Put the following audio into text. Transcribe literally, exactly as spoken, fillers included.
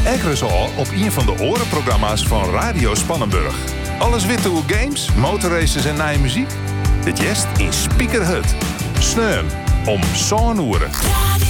Ekkeres al op een van de orenprogramma's van Radio Spannenburg. Alles witte hoe games, motorraces en nieuwe muziek? Dit jest in Speaker Hut. Sneum om zo'n oeren.